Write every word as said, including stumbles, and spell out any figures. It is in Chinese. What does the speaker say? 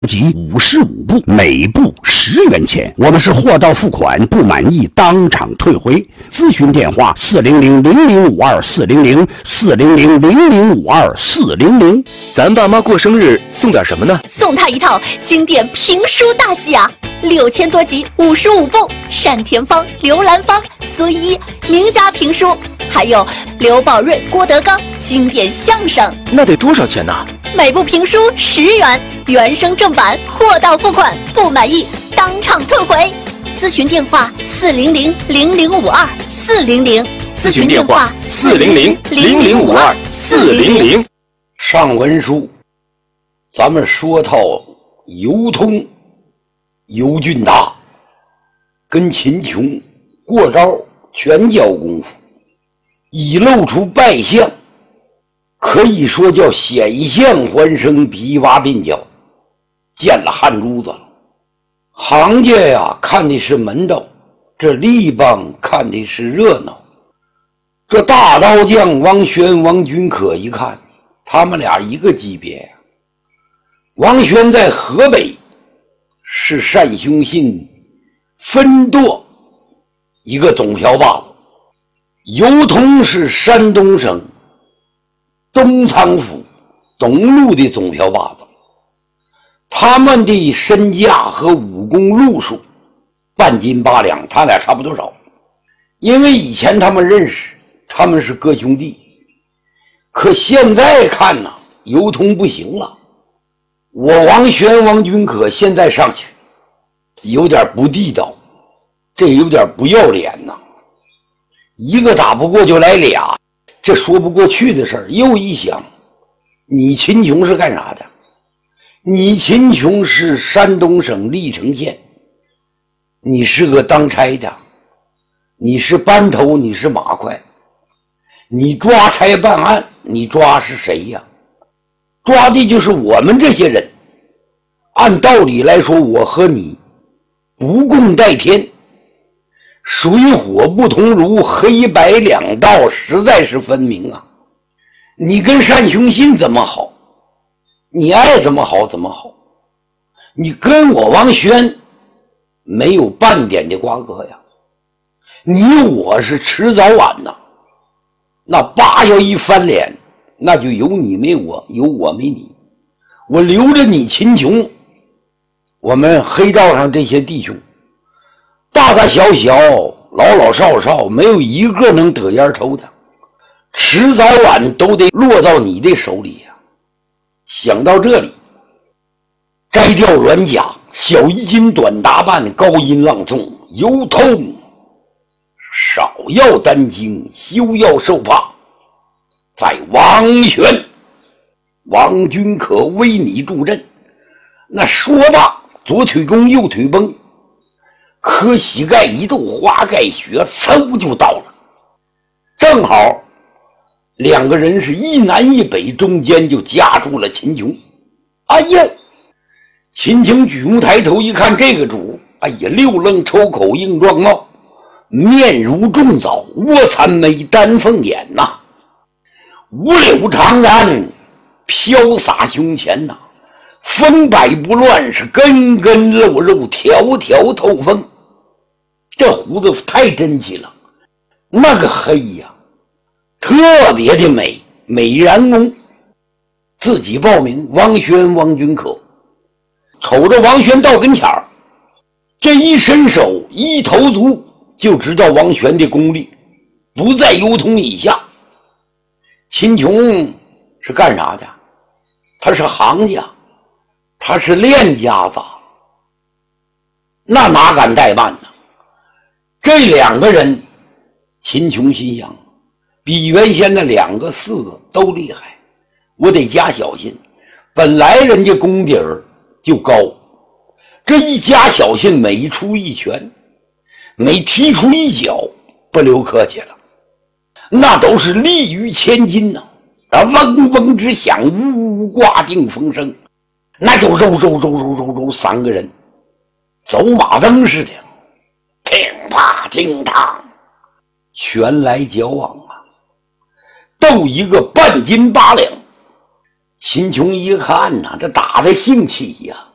集五十五部，每部十元钱。我们是货到付款，不满意当场退回。咨询电话：四零零零零五二四零零四零零零零五二四零零。 咱爸妈过生日送点什么呢？ 送他一套经典评书大戏啊，六千多集，五十五部，单田芳、刘兰芳、孙一名家评书，还有刘宝瑞、郭德纲经典相声。 那得多少钱呢？ 每部评书十元，原声正版，货到付款，不满意当场退回。咨询电话：四零零零零五二四零零。 咨询电话：四零零零零五二四零零。 上文书，咱们说到尤通、尤俊达跟秦琼过招全交功夫，已露出败相，可以说叫险象环生，比娃鬓角，见了汗珠子了。行家呀看的是门道，这吏帮看的是热闹。这大刀匠王宣、王君可一看，他们俩一个级别呀。王宣在河北是单雄信分舵一个总瓢把子，尤通是山东省东仓府东路的总瓢把子，他们的身价和武功路数半斤八两，他俩差不多少。因为以前他们认识，他们是哥兄弟，可现在看呢，尤通不行了。我王宣、王君可现在上去有点不地道，这有点不要脸呐、啊！一个打不过就来俩，这说不过去的事儿。又一想，你秦琼是干啥的？你秦琼是山东省历城县，你是个当差的，你是班头，你是马快，你抓差办案，你抓是谁呀？抓的就是我们这些人。按道理来说，我和你不共戴天，水火不同炉，黑白两道实在是分明啊。你跟单雄信怎么好，你爱怎么好怎么好，你跟我王宣没有半点的瓜葛呀。你我是迟早晚呐，那八要一翻脸，那就有你没我，有我没你。我留着你秦琼，我们黑道上这些弟兄大大小小老老少少没有一个能得烟抽的，迟早晚都得落到你的手里呀、啊。想到这里，摘掉软甲，小衣襟短打扮，高音朗诵，尤通少要担惊，休要受怕，在王宣、王君可为你助阵。那说罢，左腿弓右腿绷，磕膝盖一斗花盖血，嗖就到了。正好两个人是一南一北，中间就夹住了秦琼。哎呀，秦琼举目抬头一看，这个主，哎呀，六愣抽口，硬状貌，面如重枣，卧蚕眉，丹凤眼呐、啊，五柳长髯飘洒胸前呐、啊，风摆不乱，是根根露肉，条条透风。这胡子太真气了，那个黑呀，特别的美，美髯公。自己报名王宣、王君可，瞅着王宣到跟前儿，这一伸手一投足就知道王宣的功力不在尤通以下。秦琼是干啥的？他是行家，他是练家子，那哪敢怠慢呢？这两个人，秦琼心想，比原先的两个四个都厉害，我得加小心。本来人家功底儿就高，这一加小心，每出一拳，每踢出一脚，不留客气了，那都是利于千金呐、啊！嗡嗡之响，呜呜挂定风声，那就肉肉肉肉肉肉，三个人走马灯似的，乒啪叮当，拳来脚往啊，斗一个半斤八两。秦琼一看呐、啊，这打的兴起呀、啊，